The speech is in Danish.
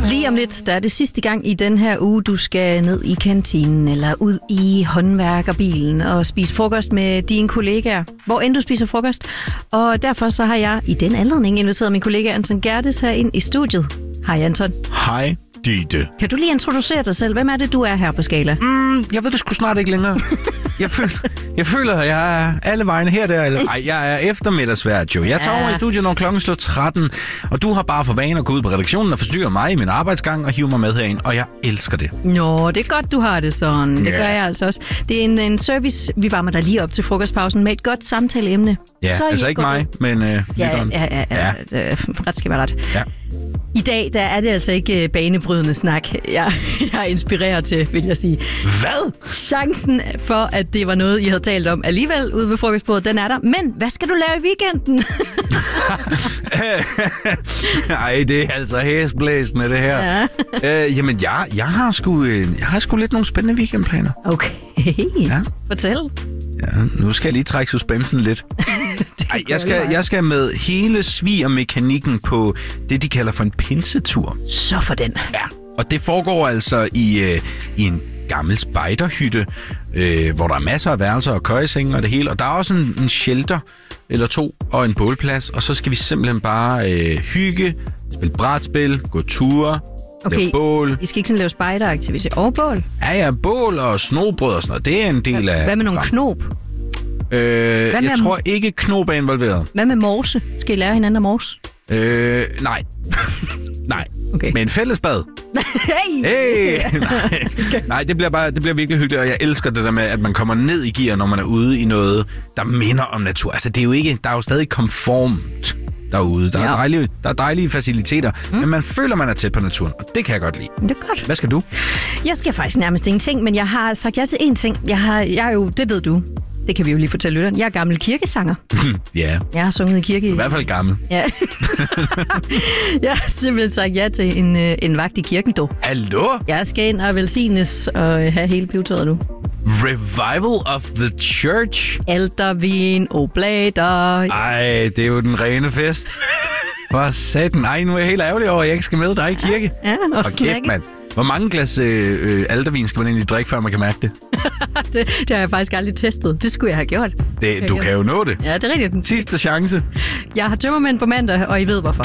Lige om lidt, der er det sidste gang i den her uge, du skal ned i kantinen eller ud i håndværkerbilen og spise frokost med dine kollegaer, hvor end du spiser frokost. Og derfor så har jeg i den anledning inviteret min kollega Anton Gerdes her ind i studiet. Hej Anton. Hej Ditte. Kan du lige introducere dig selv? Hvem er det, du er her på Skala? Jeg ved det sgu snart ikke længere. Jeg føler, at jeg er alle vegne her der. Nej, jeg er eftermiddagsvært jo. Jeg tager over i studiet, når klokken slår 13, og du har bare for vane at gå ud på redaktionen og forstyrre mig i min arbejdsgang og hive mig med herind, og jeg elsker det. Nå, det er godt, du har det sådan. Det gør jeg altså også. Det er en service, vi varmer dig lige op til frokostpausen med et godt samtaleemne. Ja, så altså ikke mig, men lytteren. Ja. Ret skal være ret. Ja. I dag, der er det altså ikke banebrydende snak, jeg inspirerer til, vil jeg sige. Hvad? Chancen for, at det var noget, I havde talt om alligevel ude ved frokostbordet, den er der. Men hvad skal du lave i weekenden? Nej, det er altså hæsblæsende, det her. Ja. Jamen, jeg har sgu lidt nogle spændende weekendplaner. Okay. Ja. Fortæl. Ja, nu skal jeg lige trække suspensen lidt. Ej, jeg skal med hele svigermekanikken på det, de kalder for en pinsetur. Så for den. Ja, og det foregår altså i en gammel spejderhytte, hvor der er masser af værelser og køjesenge og det hele. Og der er også en shelter eller to og en bålplads. Og så skal vi simpelthen bare hygge, spille brætspil, gå ture, lave bål. I skal ikke sådan lave spejderaktivitet og bål? Ja, bål og snobrød og sådan noget. Det er en del af... Hvad med nogle knob? Jeg tror ikke knob er involveret. Hvad med morse? Skal I lære hinanden at morse? Nej. Nej. Okay. Men fællesbad. Hey! Nej, det bliver virkelig hyggeligt, og jeg elsker det der med, at man kommer ned i gear, når man er ude i noget, der minder om natur. Altså, det er jo ikke... Der er jo stadig konformt derude. Der er dejlige faciliteter, men man føler, man er tæt på naturen, og det kan jeg godt lide. Det er godt. Hvad skal du? Jeg skal faktisk nærmest ingenting, men jeg har sagt ja til én ting. Jeg er jo, det ved du. Det kan vi jo lige fortælle lytteren. Jeg er gammel kirkesanger. Ja. Jeg har sunget i kirke. I hvert fald gammel. Ja. Jeg har simpelthen sagt ja til en vagt i kirken, dog. Hallo? Jeg skal ind og velsignes og have hele pivetøjet nu. Revival of the Church? Altervin, oblater. Ej, det er jo den rene fest. For satan. Ej, nu er jeg helt ærgerlig over, at jeg ikke skal med dig i kirke. Ja, og kæft, mand. Hvor mange glas altervin skal man egentlig drikke, før man kan mærke det? det har jeg faktisk aldrig testet. Det skulle jeg have gjort. Du kan jo nå det. Ja, det er rigtigt. Sidste chance. Jeg har tømmermænd på mandag, og I ved hvorfor.